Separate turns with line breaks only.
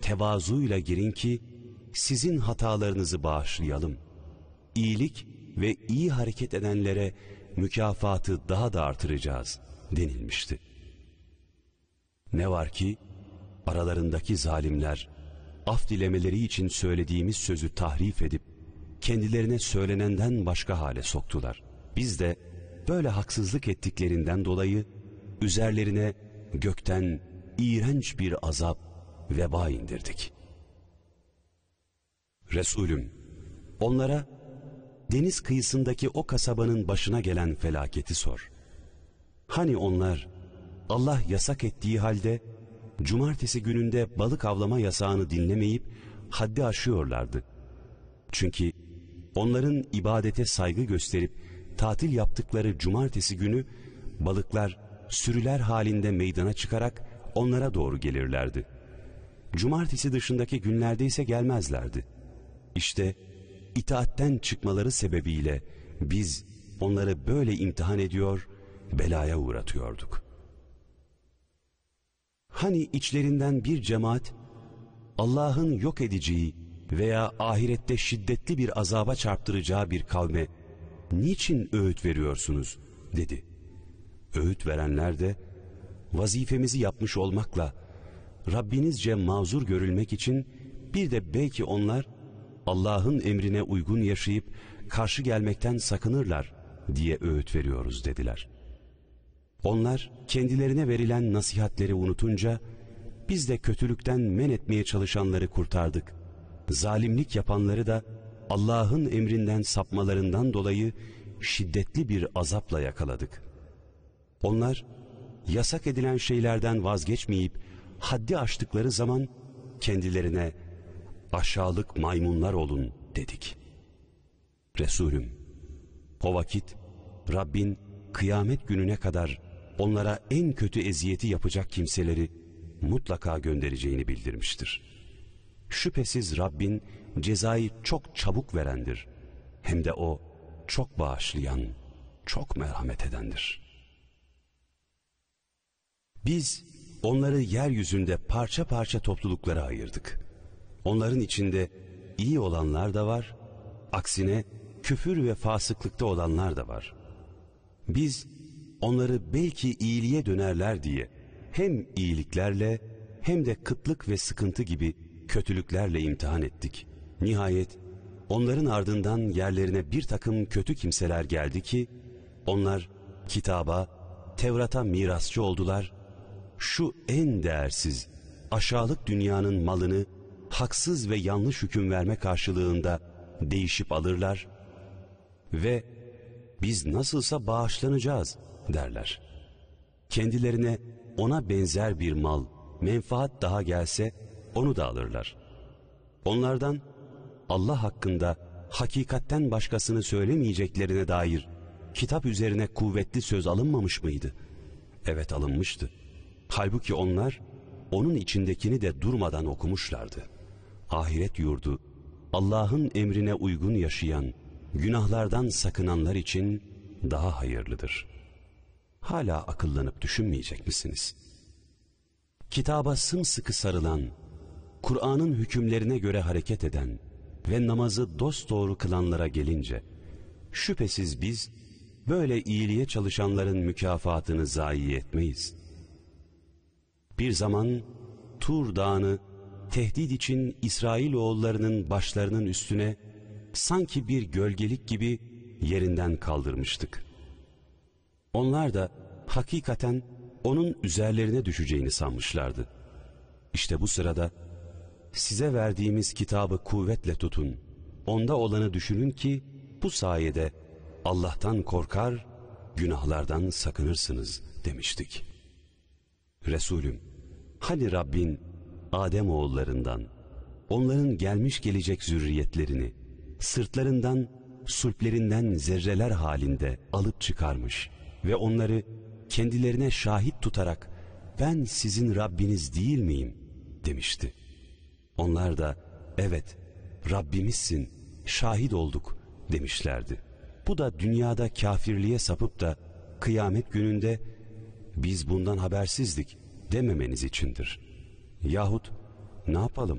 tevazuyla girin ki sizin hatalarınızı bağışlayalım. İyilik ve iyi hareket edenlere mükafatı daha da artıracağız denilmişti. Ne var ki aralarındaki zalimler af dilemeleri için söylediğimiz sözü tahrif edip kendilerine söylenenden başka hale soktular. Biz de böyle haksızlık ettiklerinden dolayı üzerlerine gökten iğrenç bir azap, veba indirdik. Resulüm, onlara deniz kıyısındaki o kasabanın başına gelen felaketi sor. Hani onlar Allah yasak ettiği halde cumartesi gününde balık avlama yasağını dinlemeyip haddi aşıyorlardı. Çünkü onların ibadete saygı gösterip tatil yaptıkları cumartesi günü balıklar sürüler halinde meydana çıkarak onlara doğru gelirlerdi. Cumartesi dışındaki günlerde ise gelmezlerdi. İşte itaatten çıkmaları sebebiyle biz onları böyle imtihan ediyor, belaya uğratıyorduk. Hani içlerinden bir cemaat Allah'ın yok edeceği veya ahirette şiddetli bir azaba çarptıracağı bir kavme niçin öğüt veriyorsunuz dedi. Öğüt verenler de vazifemizi yapmış olmakla Rabbinizce mazur görülmek için bir de belki onlar Allah'ın emrine uygun yaşayıp karşı gelmekten sakınırlar diye öğüt veriyoruz dediler. Onlar kendilerine verilen nasihatleri unutunca biz de kötülükten men etmeye çalışanları kurtardık. Zalimlik yapanları da Allah'ın emrinden sapmalarından dolayı şiddetli bir azapla yakaladık. Onlar yasak edilen şeylerden vazgeçmeyip haddi aştıkları zaman kendilerine aşağılık maymunlar olun dedik. Resulüm, o vakit Rabbin kıyamet gününe kadar onlara en kötü eziyeti yapacak kimseleri mutlaka göndereceğini bildirmiştir. Şüphesiz Rabbin cezayı çok çabuk verendir. Hem de o çok bağışlayan, çok merhamet edendir. Biz onları yeryüzünde parça parça topluluklara ayırdık. Onların içinde iyi olanlar da var, aksine küfür ve fasıklıkta olanlar da var. Biz onları belki iyiliğe dönerler diye hem iyiliklerle hem de kıtlık ve sıkıntı gibi kötülüklerle imtihan ettik. Nihayet onların ardından yerlerine bir takım kötü kimseler geldi ki onlar kitaba, Tevrat'a mirasçı oldular. Şu en değersiz, aşağılık dünyanın malını haksız ve yanlış hüküm verme karşılığında değişip alırlar ve biz nasılsa bağışlanacağız derler. Kendilerine ona benzer bir mal, menfaat daha gelse onu da alırlar. Onlardan Allah hakkında hakikatten başkasını söylemeyeceklerine dair kitap üzerine kuvvetli söz alınmamış mıydı? Evet, alınmıştı. Halbuki onlar onun içindekini de durmadan okumuşlardı. Ahiret yurdu Allah'ın emrine uygun yaşayan, günahlardan sakınanlar için daha hayırlıdır. Hala akıllanıp düşünmeyecek misiniz? Kitaba sımsıkı sarılan, Kur'an'ın hükümlerine göre hareket eden ve namazı dosdoğru kılanlara gelince, şüphesiz biz böyle iyiliğe çalışanların mükafatını zayi etmeyiz. Bir zaman Tur Dağı'nı tehdit için İsrailoğullarının başlarının üstüne sanki bir gölgelik gibi yerinden kaldırmıştık. Onlar da hakikaten onun üzerlerine düşeceğini sanmışlardı. İşte bu sırada size verdiğimiz kitabı kuvvetle tutun, onda olanı düşünün ki bu sayede Allah'tan korkar, günahlardan sakınırsınız demiştik. Resulüm, hani Rabbin Adem oğullarından, onların gelmiş gelecek zürriyetlerini sırtlarından, sulplerinden zerreler halinde alıp çıkarmış ve onları kendilerine şahit tutarak ben sizin Rabbiniz değil miyim demişti. Onlar da evet Rabbimizsin, şahit olduk demişlerdi. Bu da dünyada kafirliğe sapıp da kıyamet gününde biz bundan habersizdik dememeniz içindir. Yahut ne yapalım,